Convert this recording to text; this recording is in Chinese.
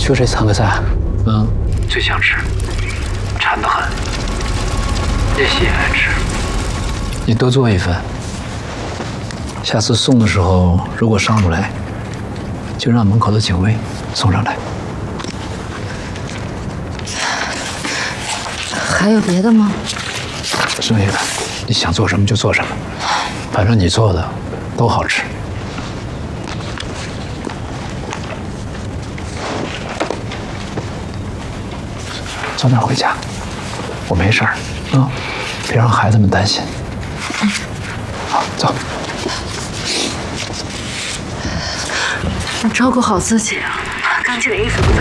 就这3个菜， 最想吃，馋得很。叶希也爱吃。 你多做一份。下次送的时候，如果上不来，就让门口的警卫送上来。 还有别的吗？ 剩下的你想做什么就做什么，反正你做的都好吃。早点回家，我没事儿啊，别让孩子们担心。好，走。 你照顾好自己啊，干净的衣服不脏。